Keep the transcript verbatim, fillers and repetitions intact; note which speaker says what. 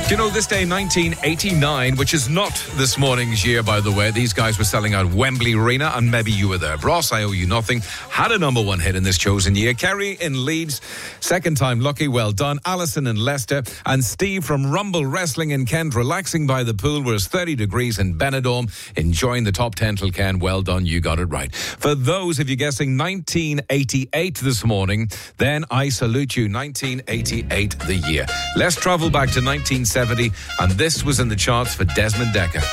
Speaker 1: You know, this day, nineteen eighty-nine, which is not this morning's year, by the way. These guys were selling out Wembley Arena, and maybe you were there. Ross, I Owe You Nothing, had a number one hit in this chosen year. Kerry in Leeds, second time lucky, well done. Alison in Leicester, and Steve from Rumble Wrestling in Kent, relaxing by the pool where it's thirty degrees in Benidorm, enjoying the top ten till Ken. Well done, you got it right. For those of you guessing nineteen eighty-eight this morning, then I salute you. nineteen eighty-eight, the year. Let's travel back to nineteen seventy, and this was in the charts for Desmond Dekker.